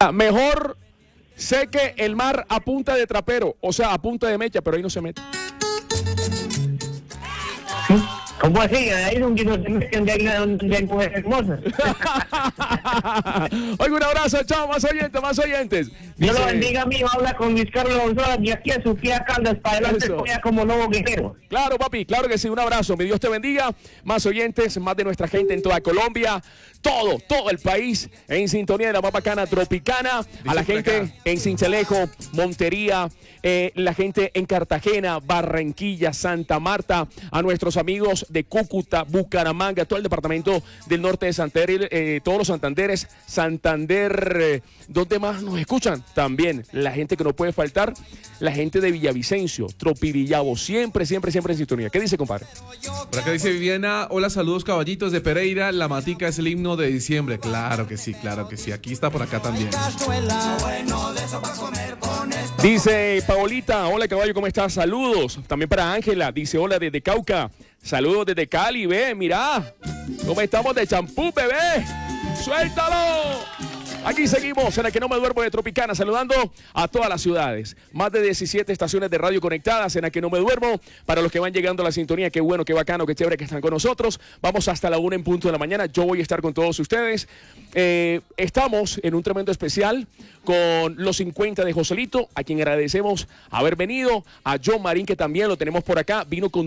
Mejor seque el mar a punta de trapero, o sea, a punta de mecha, pero ahí no se mete. ¿Cómo así? Ahí donde no se meten, de ahí donde hay mujeres hermosas. Oiga, un abrazo, chao, más oyentes. Dios lo bendiga, mijo. Habla con Luis Carlos González y aquí a Sofía Caldas para adelante Eso. como nuevo guerrero. Claro, papi, claro que sí, un abrazo, mi Dios te bendiga, más oyentes, más de nuestra gente en toda Colombia, todo el país en sintonía de la más bacana Tropicana, a la gente en Sincelejo, Montería, la gente en Cartagena, Barranquilla, Santa Marta, a nuestros amigos de Cúcuta, Bucaramanga, todo el departamento del norte de Santander, todos los Santanderes, ¿dónde más nos escuchan? También la gente que no puede faltar, la gente de Villavicencio, Tropivillavo, siempre en sintonía. ¿Qué dice, compadre? Por acá dice Viviana, hola, saludos caballitos de Pereira, la matica es el himno de diciembre. Claro que sí, aquí está por acá también. Dice Paolita, hola caballo, ¿cómo estás? Saludos. También para Ángela, dice hola desde Cauca. Saludos desde Cali, ve, mirá. ¿Cómo estamos de champú, bebé? ¡Suéltalo! Aquí seguimos en el que no me duermo de Tropicana, saludando a todas las ciudades. Más de 17 estaciones de radio conectadas en el que no me duermo. Para los que van llegando a la sintonía, qué bueno, qué bacano, qué chévere que están con nosotros. Vamos hasta la 1 en punto de la mañana. Yo voy a estar con todos ustedes. Estamos en un tremendo especial con los 50 de Joselito, a quien agradecemos haber venido. A John Marín, que también lo tenemos por acá. Vino con